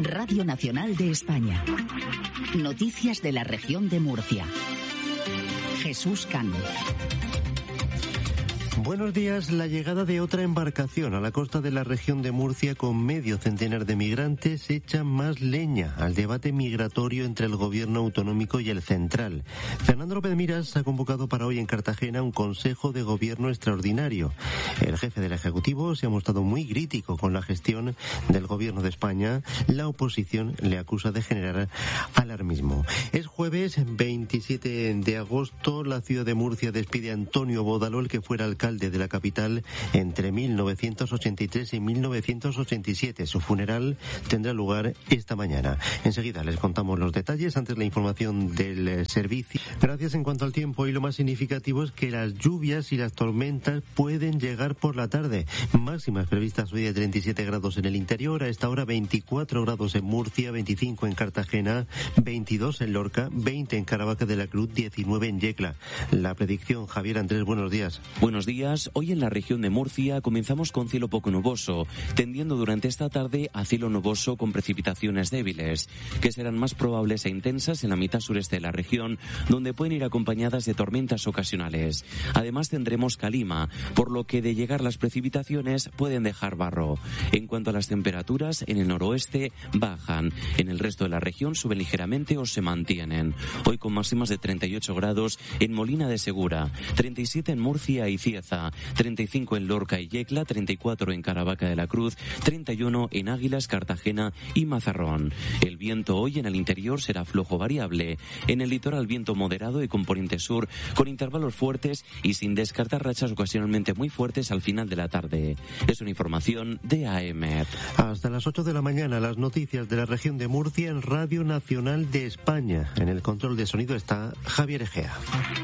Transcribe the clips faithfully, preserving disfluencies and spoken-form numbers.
Radio Nacional de España. Noticias de la región de Murcia. Jesús Cano. Buenos días. La llegada de otra embarcación a la costa de la región de Murcia con medio centenar de migrantes echa más leña al debate migratorio entre el gobierno autonómico y el central. Fernando López Miras ha convocado para hoy en Cartagena un consejo de gobierno extraordinario. El jefe del Ejecutivo se ha mostrado muy crítico con la gestión del gobierno de España. La oposición le acusa de generar alarmismo. Es jueves veintisiete de agosto. La ciudad de Murcia despide a Antonio Bódalo, el que fuera alcalde de la capital entre mil novecientos ochenta y tres y mil novecientos ochenta y siete. Su funeral tendrá lugar esta mañana. Enseguida les contamos los detalles, antes la información del servicio. Gracias. En cuanto al tiempo, y lo más significativo es que las lluvias y las tormentas pueden llegar por la tarde. Máximas previstas hoy de treinta y siete grados en el interior, a esta hora veinticuatro grados en Murcia, veinticinco en Cartagena, veintidós en Lorca, veinte en Caravaca de la Cruz, diecinueve en Yecla. La predicción, Javier Andrés, buenos días. Buenos días. Hoy en la región de Murcia comenzamos con cielo poco nuboso, tendiendo durante esta tarde a cielo nuboso con precipitaciones débiles, que serán más probables e intensas en la mitad sureste de la región, donde pueden ir acompañadas de tormentas ocasionales. Además tendremos calima, por lo que de llegar las precipitaciones pueden dejar barro. En cuanto a las temperaturas, en el noroeste bajan, en el resto de la región suben ligeramente o se mantienen. Hoy con máximas de treinta y ocho grados en Molina de Segura, treinta y siete en Murcia y Cieza, treinta y cinco en Lorca y Yecla, treinta y cuatro en Caravaca de la Cruz, treinta y uno en Águilas, Cartagena y Mazarrón. El viento hoy en el interior será flojo variable. En el litoral viento moderado y componente sur, con intervalos fuertes y sin descartar rachas ocasionalmente muy fuertes al final de la tarde. Es una información de A E M E T. Hasta las ocho de la mañana, las noticias de la región de Murcia en Radio Nacional de España. En el control de sonido está Javier Egea.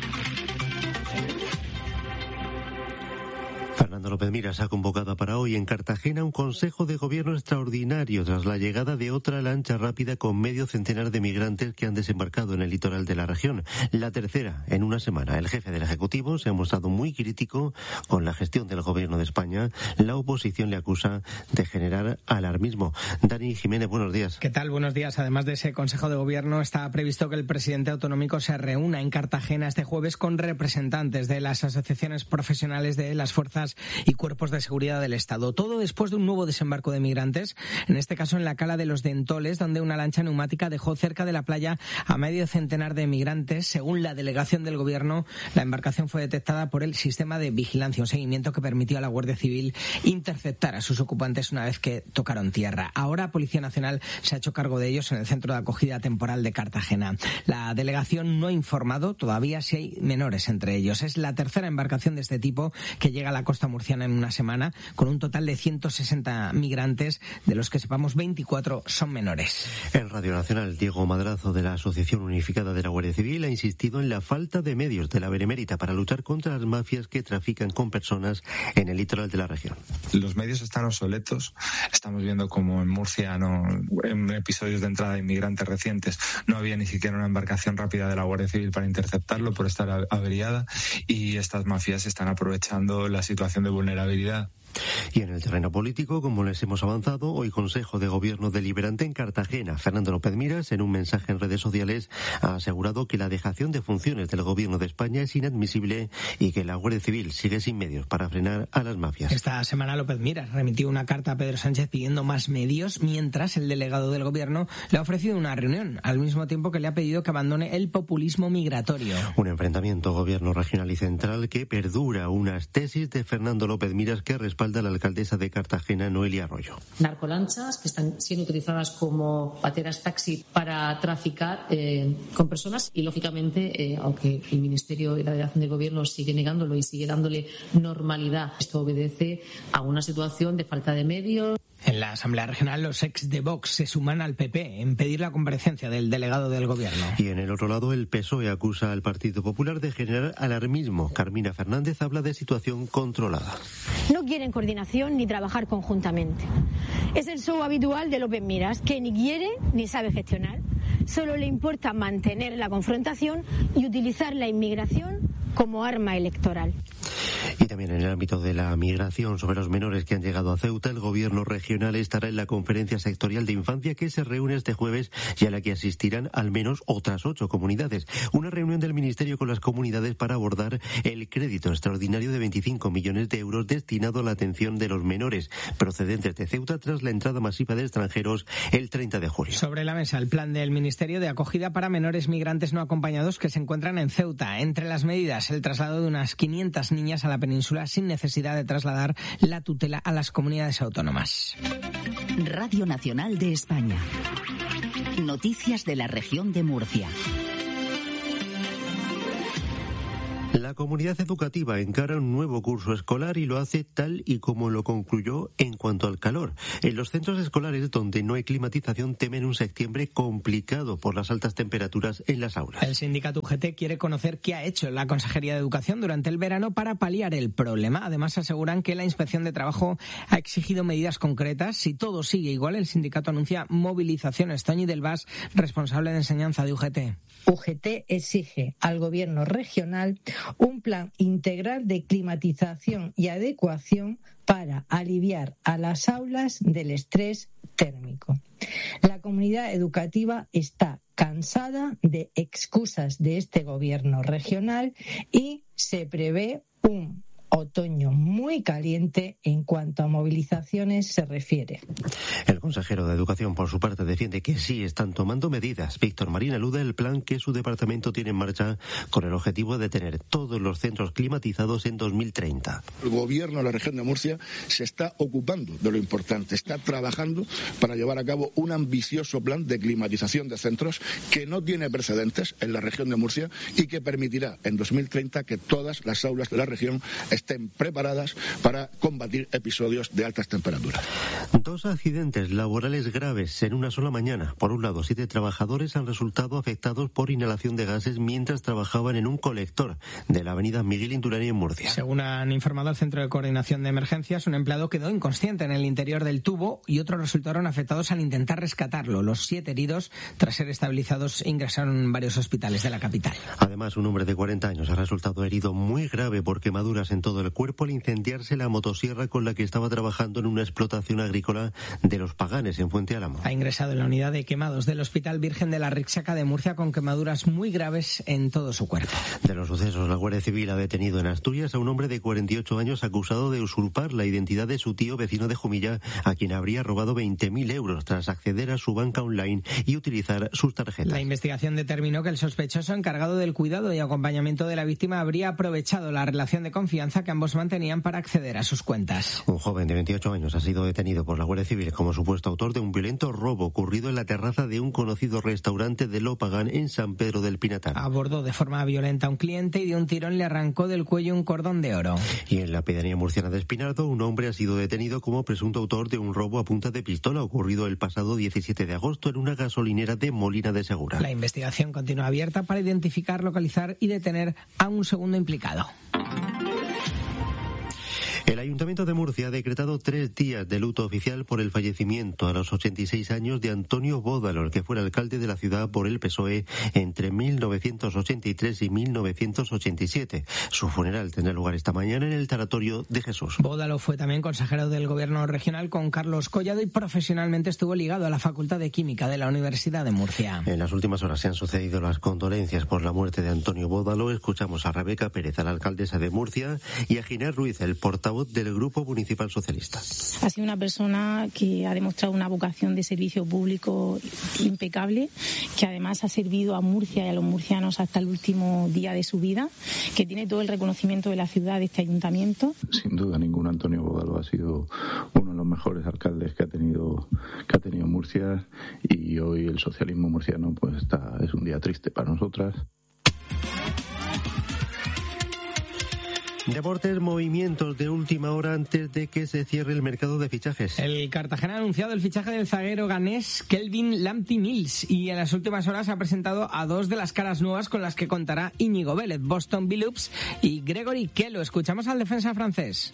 Fernando López Miras ha convocado para hoy en Cartagena un consejo de gobierno extraordinario tras la llegada de otra lancha rápida con medio centenar de migrantes que han desembarcado en el litoral de la región. La tercera en una semana. El jefe del Ejecutivo se ha mostrado muy crítico con la gestión del gobierno de España. La oposición le acusa de generar alarmismo. Dani Jiménez, buenos días. ¿Qué tal? Buenos días. Además de ese consejo de gobierno, está previsto que el presidente autonómico se reúna en Cartagena este jueves con representantes de las asociaciones profesionales de las fuerzas y cuerpos de seguridad del Estado. Todo después de un nuevo desembarco de migrantes, en este caso en la cala de los Dentoles, donde una lancha neumática dejó cerca de la playa a medio centenar de migrantes. Según la delegación del gobierno, la embarcación fue detectada por el sistema de vigilancia, un seguimiento que permitió a la Guardia Civil interceptar a sus ocupantes una vez que tocaron tierra. Ahora Policía Nacional se ha hecho cargo de ellos en el centro de acogida temporal de Cartagena. La delegación no ha informado todavía si hay menores entre ellos. Es la tercera embarcación de este tipo que llega a la costa murciana en una semana, con un total de ciento sesenta migrantes, de los que sepamos veinticuatro son menores. En Radio Nacional, Diego Madrazo, de la Asociación Unificada de la Guardia Civil, ha insistido en la falta de medios de la Benemérita para luchar contra las mafias que trafican con personas en el litoral de la región. Los medios están obsoletos. Estamos viendo como en Murcia, no, en episodios de entrada de inmigrantes recientes, no había ni siquiera una embarcación rápida de la Guardia Civil para interceptarlo por estar averiada, y estas mafias están aprovechando la situación de vulnerabilidad. Y en el terreno político, como les hemos avanzado, hoy Consejo de Gobierno deliberante en Cartagena. Fernando López Miras, en un mensaje en redes sociales, ha asegurado que la dejación de funciones del Gobierno de España es inadmisible y que la Guardia Civil sigue sin medios para frenar a las mafias. Esta semana López Miras remitió una carta a Pedro Sánchez pidiendo más medios, mientras el delegado del Gobierno le ha ofrecido una reunión, al mismo tiempo que le ha pedido que abandone el populismo migratorio. Un enfrentamiento Gobierno regional y central que perdura unas tesis de Fernando López Miras que respalda a la alcaldesa de Cartagena, Noelia Arroyo. Narcolanchas que están siendo utilizadas como pateras taxi para traficar eh, con personas y, lógicamente, eh, aunque el Ministerio y la Delegación de Gobierno sigue negándolo y sigue dándole normalidad, esto obedece a una situación de falta de medios. En la Asamblea Regional, los ex de Vox se suman al P P en pedir la comparecencia del delegado del Gobierno. Y en el otro lado, el P S O E acusa al Partido Popular de generar alarmismo. Carmina Fernández habla de situación controlada. No quieren coordinación ni trabajar conjuntamente. Es el show habitual de López Miras, que ni quiere ni sabe gestionar. Solo le importa mantener la confrontación y utilizar la inmigración como arma electoral. Y también en el ámbito de la migración sobre los menores que han llegado a Ceuta, el gobierno regional estará en la conferencia sectorial de infancia que se reúne este jueves y a la que asistirán al menos otras ocho comunidades. Una reunión del Ministerio con las comunidades para abordar el crédito extraordinario de veinticinco millones de euros destinado a la atención de los menores procedentes de Ceuta tras la entrada masiva de extranjeros el treinta de julio. Sobre la mesa el plan del Ministerio de acogida para menores migrantes no acompañados que se encuentran en Ceuta. Entre las medidas, el traslado de unas quinientas niñas a la península sin necesidad de trasladar la tutela a las comunidades autónomas. Radio Nacional de España. Noticias de la región de Murcia. La comunidad educativa encara un nuevo curso escolar y lo hace tal y como lo concluyó en cuanto al calor. En los centros escolares donde no hay climatización temen un septiembre complicado por las altas temperaturas en las aulas. El sindicato U G T quiere conocer qué ha hecho la Consejería de Educación durante el verano para paliar el problema. Además, aseguran que la Inspección de Trabajo ha exigido medidas concretas. Si todo sigue igual, el sindicato anuncia movilizaciones. Toñi del Vas, responsable de enseñanza de U G T. U G T exige al gobierno regional un plan integral de climatización y adecuación para aliviar a las aulas del estrés térmico. La comunidad educativa está cansada de excusas de este gobierno regional y se prevé un otoño muy caliente en cuanto a movilizaciones se refiere. El consejero de Educación, por su parte, defiende que sí están tomando medidas. Víctor Marín alude al plan que su departamento tiene en marcha con el objetivo de tener todos los centros climatizados en dos mil treinta. El gobierno de la región de Murcia se está ocupando de lo importante, está trabajando para llevar a cabo un ambicioso plan de climatización de centros que no tiene precedentes en la región de Murcia y que permitirá en dos mil treinta que todas las aulas de la región estén preparadas para combatir episodios de altas temperaturas. Dos accidentes laborales graves en una sola mañana. Por un lado, siete trabajadores han resultado afectados por inhalación de gases mientras trabajaban en un colector de la avenida Miguel Indurain en Murcia. Según han informado el Centro de Coordinación de Emergencias, un empleado quedó inconsciente en el interior del tubo y otros resultaron afectados al intentar rescatarlo. Los siete heridos, tras ser estabilizados, ingresaron en varios hospitales de la capital. Además, un hombre de cuarenta años ha resultado herido muy grave por quemaduras en todo el cuerpo al incendiarse la motosierra con la que estaba trabajando en una explotación agrícola de Los Paganes, en Fuente Álamo. Ha ingresado en la unidad de quemados del Hospital Virgen de la Rixaca de Murcia con quemaduras muy graves en todo su cuerpo. De los sucesos, la Guardia Civil ha detenido en Asturias a un hombre de cuarenta y ocho años acusado de usurpar la identidad de su tío vecino de Jumilla, a quien habría robado veinte mil euros tras acceder a su banca online y utilizar sus tarjetas. La investigación determinó que el sospechoso encargado del cuidado y acompañamiento de la víctima habría aprovechado la relación de confianza que ambos mantenían para acceder a sus cuentas. Un joven de veintiocho años ha sido detenido por la Guardia Civil como supuesto autor de un violento robo ocurrido en la terraza de un conocido restaurante de Lopagán en San Pedro del Pinatar. Abordó de forma violenta a un cliente y de un tirón le arrancó del cuello un cordón de oro. Y en la pedanía murciana de Espinardo, un hombre ha sido detenido como presunto autor de un robo a punta de pistola ocurrido el pasado diecisiete de agosto en una gasolinera de Molina de Segura. La investigación continúa abierta para identificar, localizar y detener a un segundo implicado. El Ayuntamiento de Murcia ha decretado tres días de luto oficial por el fallecimiento a los ochenta y seis años de Antonio Bódalo, el que fuera alcalde de la ciudad por el P S O E entre mil novecientos ochenta y tres y mil novecientos ochenta y siete. Su funeral tendrá lugar esta mañana en el Tanatorio de Jesús. Bódalo fue también consejero del Gobierno regional con Carlos Collado y profesionalmente estuvo ligado a la Facultad de Química de la Universidad de Murcia. En las últimas horas se han sucedido las condolencias por la muerte de Antonio Bódalo. Escuchamos a Rebeca Pérez, a la alcaldesa de Murcia, y a Ginés Ruiz, el portavoz del Grupo Municipal Socialista. Ha sido una persona que ha demostrado una vocación de servicio público impecable, que además ha servido a Murcia y a los murcianos hasta el último día de su vida, que tiene todo el reconocimiento de la ciudad, de este ayuntamiento. Sin duda ninguna, Antonio Bódalo ha sido uno de los mejores alcaldes que ha tenido que ha tenido Murcia, y hoy el socialismo murciano pues está es un día triste para nosotras. Deportes, movimientos de última hora antes de que se cierre el mercado de fichajes. El Cartagena ha anunciado el fichaje del zaguero ganés Kelvin Lamptey Mills y en las últimas horas ha presentado a dos de las caras nuevas con las que contará Íñigo Vélez, Boston Billups y Gregory Kello. Escuchamos al defensa francés.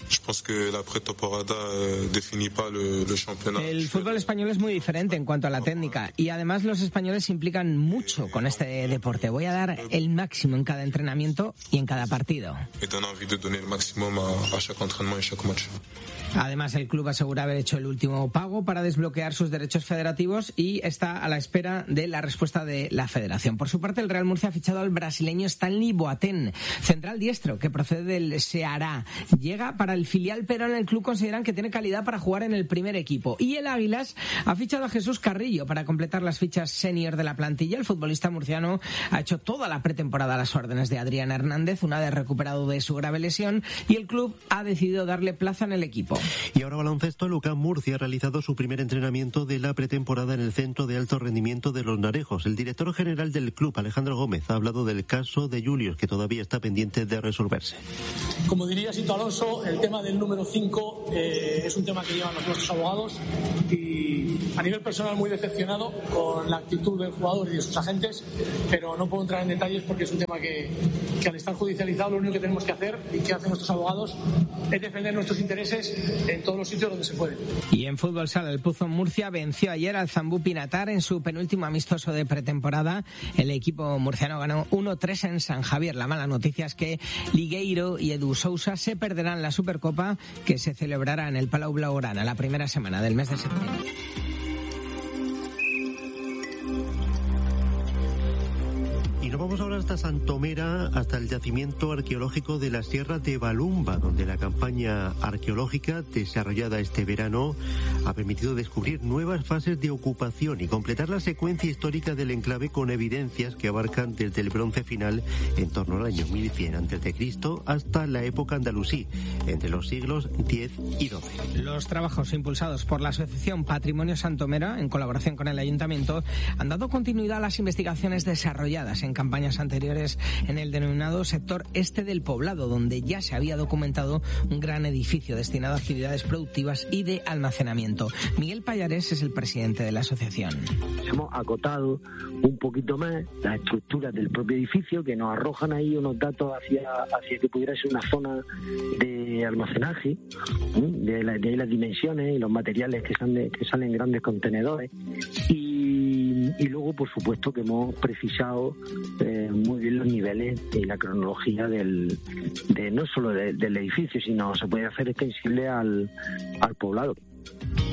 El fútbol español es muy diferente en cuanto a la técnica y además los españoles se implican mucho con este deporte. Voy a dar el máximo en cada entrenamiento y en cada partido. donner le maximum à, à chaque entraînement et chaque match. Además, el club asegura haber hecho el último pago para desbloquear sus derechos federativos y está a la espera de la respuesta de la federación. Por su parte, el Real Murcia ha fichado al brasileño Stanley Boateng, central diestro, que procede del Ceará. Llega para el filial, pero en el club consideran que tiene calidad para jugar en el primer equipo. Y el Águilas ha fichado a Jesús Carrillo para completar las fichas senior de la plantilla. El futbolista murciano ha hecho toda la pretemporada a las órdenes de Adrián Hernández, una vez recuperado de su grave lesión, y el club ha decidido darle plaza en el equipo. Y ahora baloncesto, el U C A M Murcia ha realizado su primer entrenamiento de la pretemporada en el Centro de Alto Rendimiento de Los Narejos. El director general del club, Alejandro Gómez, ha hablado del caso de Julius, que todavía está pendiente de resolverse. Como diría Sito Alonso, el tema del número cinco eh, es un tema que llevan los nuestros abogados, y a nivel personal muy decepcionado con la actitud del jugador y de sus agentes, pero no puedo entrar en detalles porque es un tema que, que al estar judicializado lo único que tenemos que hacer y que hacen nuestros abogados es defender nuestros intereses en todos los sitios donde se puede. Y en fútbol sala, el Puzo Murcia venció ayer al Zambú Pinatar en su penúltimo amistoso de pretemporada. El equipo murciano ganó uno tres en San Javier. La mala noticia es que Ligueiro y Edu Sousa se perderán la Supercopa, que se celebrará en el Palau Blaugrana la primera semana del mes de septiembre. Nos vamos ahora hasta Santomera, hasta el yacimiento arqueológico de la Sierra de Balumba, donde la campaña arqueológica desarrollada este verano ha permitido descubrir nuevas fases de ocupación y completar la secuencia histórica del enclave con evidencias que abarcan desde el bronce final en torno al año mil cien antes de Cristo hasta la época andalusí, entre los siglos diez y doce. Los trabajos impulsados por la Asociación Patrimonio Santomera, en colaboración con el Ayuntamiento, han dado continuidad a las investigaciones desarrolladas en campañas anteriores en el denominado sector este del poblado, donde ya se había documentado un gran edificio destinado a actividades productivas y de almacenamiento. Miguel Payares es el presidente de la asociación. Hemos acotado un poquito más las estructuras del propio edificio, que nos arrojan ahí unos datos hacia, hacia que pudiera ser una zona de almacenaje, de, la, de ahí las dimensiones y los materiales que salen, de, que salen en grandes contenedores. Y Y luego, por supuesto, que hemos precisado eh, muy bien los niveles y la cronología del, de no solo de, del edificio, sino se puede hacer extensible al, al poblado.